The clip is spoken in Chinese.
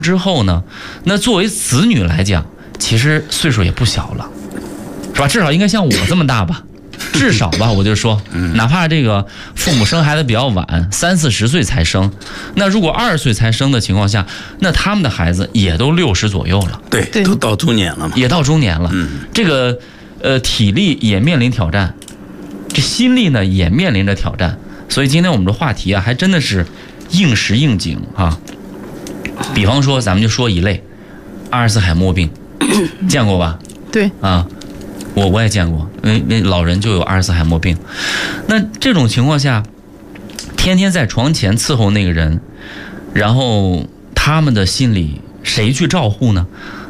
之后呢，那作为子女来讲，其实岁数也不小了，是吧？至少应该像我这么大吧，至少吧，我就说，哪怕这个父母生孩子比较晚，30、40岁才生，那如果20岁才生的情况下，那他们的孩子也都60左右了， 对，都到中年了嘛， 也到中年了，这个体力也面临挑战，这心力呢也面临着挑战，所以今天我们的话题啊，还真的是应时应景啊。比方说，咱们就说一类，阿尔茨海默病，见过吧？ 对啊，我也见过，那老人就有阿尔茨海默病。那这种情况下，天天在床前伺候那个人，然后他们的心里谁去照护呢？